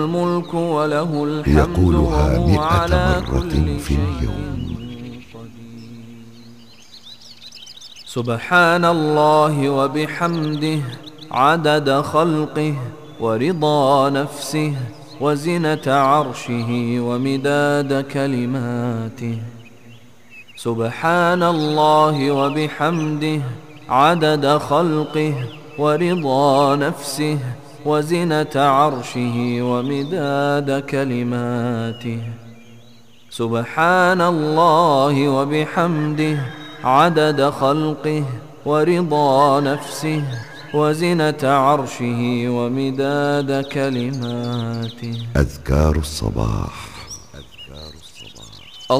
الملك وله الحمد يقولها وهو 100 على مرة كل في شيء اليوم. قدير. سبحان الله وبحمده عدد خلقه ورضا نفسه وزنة عرشه ومداد كلماته. سبحان الله وبحمده عدد خلقه ورضا نفسه وزنة عرشه ومداد كلماته. سبحان الله وبحمده عدد خلقه ورضا نفسه وزنة عرشه ومداد كلماته. أذكار الصباح.